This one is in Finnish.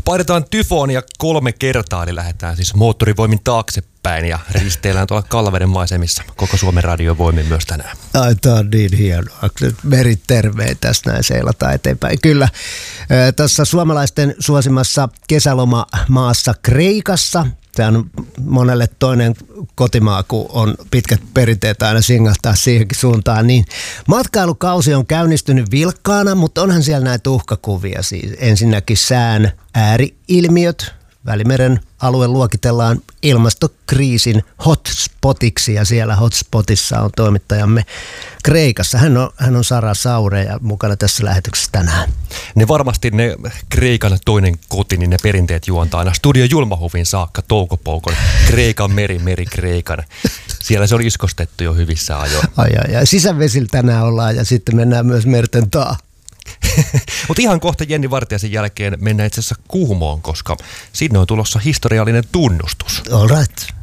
Painetaan tyfoonia 3 kertaa, eli lähdetään siis moottorivoimin taaksepäin ja risteillään tuolla Kallaveden maisemissa koko Suomen radiovoimin myös tänään. Ai, tämä on niin hienoa. Merit terveen tästä näin seilataan eteenpäin. Kyllä, tässä suomalaisten suosimassa kesälomamaassa Kreikassa. Tämä on monelle toinen kotimaa, kun on pitkät perinteet aina singahtaa siihenkin suuntaan. Niin matkailukausi on käynnistynyt vilkkaana, mutta onhan siellä näitä uhkakuvia. Siis ensinnäkin sään ääri-ilmiöt. Välimeren alue luokitellaan ilmastokriisin hotspotiksi ja siellä hotspotissa on toimittajamme Kreikassa. Hän on Sara Saure ja mukana tässä lähetyksessä tänään. Ne varmasti ne Kreikan toinen koti, niin ne perinteet juontaa aina Studio Julmahuvin saakka toukopoukon. Kreikan meri Kreikan. Siellä se on iskostettu jo hyvissä ajoin. Ai. Sisävesillä tänään ollaan ja sitten mennään myös merten taa. Mutta ihan kohta Jenni Vartiaisen jälkeen mennään itse asiassa Kuhmoon, koska sinne on tulossa historiallinen tunnustus. All right.